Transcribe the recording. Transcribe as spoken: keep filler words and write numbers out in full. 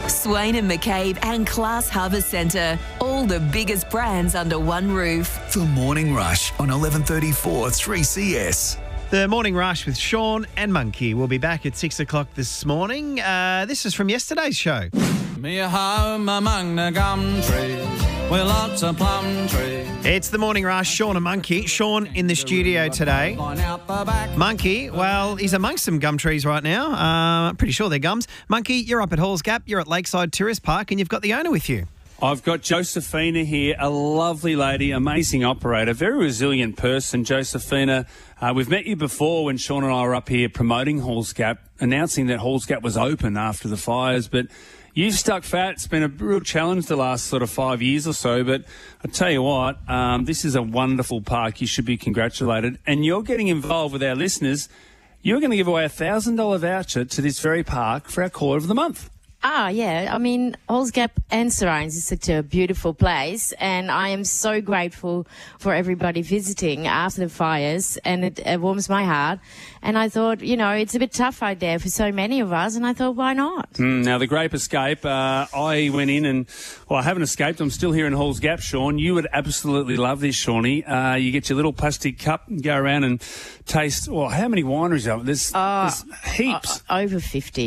Swain and McCabe and Class Harvest Centre. All the biggest brands under one roof. The Morning Rush on eleven thirty-four three C S. The Morning Rush with Sean and Monkey will be back at six o'clock this morning. Uh, this is from yesterday's show. Me a home among the gum trees with lots of plum trees. It's the Morning Rush, Sean and Monkey. Sean in the studio today. Monkey, well, he's amongst some gum trees right now. Uh, I'm pretty sure they're gums. Monkey, you're up at Halls Gap. You're at Lakeside Tourist Park and you've got the owner with you. I've got Josephina here, a lovely lady, amazing operator, very resilient person. Josephina, uh, we've met you before when Sean and I were up here promoting Halls Gap, announcing that Halls Gap was open after the fires, but you've stuck fat. It's been a real challenge the last sort of five years or so, but I tell you what, um, this is a wonderful park. You should be congratulated. And you're getting involved with our listeners. You're going to give away a one thousand dollars voucher to this very park for our caller of the month. Ah, yeah. I mean, Halls Gap and Surrounds is such a beautiful place, and I am so grateful for everybody visiting after the fires, and it, it warms my heart. And I thought, you know, it's a bit tough out there for so many of us, and I thought, why not? Mm, now, the Grape Escape, uh, I went in and, well, I haven't escaped. I'm still here in Halls Gap, Sean. You would absolutely love this, Shawnee. Uh, you get your little plastic cup and go around and taste, well, how many wineries are there? There's, Oh, there's heaps. Uh, over fifty.